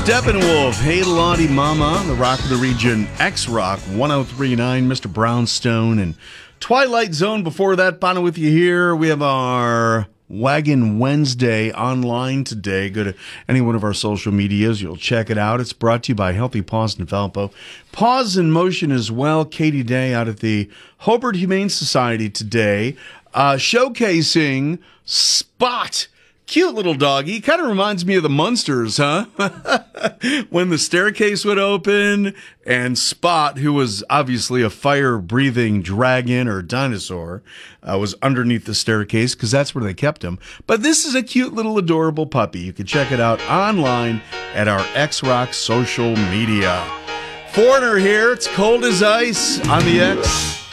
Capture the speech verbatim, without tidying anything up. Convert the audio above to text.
Steppenwolf, Hey Lottie Mama, the Rock of the Region, X-Rock, one oh three point nine, Mister Brownstone, and Twilight Zone. Before that, Bono with you here. We have our Wagon Wednesday online today. Go to any one of our social medias. You'll check it out. It's brought to you by Healthy Paws and Valpo. Paws in Motion as well. Katie Day out at the Hobart Humane Society today, uh, showcasing Spot. Cute little doggy. Kind of reminds me of the Munsters, huh? When the staircase would open and Spot, who was obviously a fire-breathing dragon or dinosaur, uh, was underneath the staircase because that's where they kept him. But this is a cute little adorable puppy. You can check it out online at our X-Rock social media. Foreigner here. It's cold as ice on the X.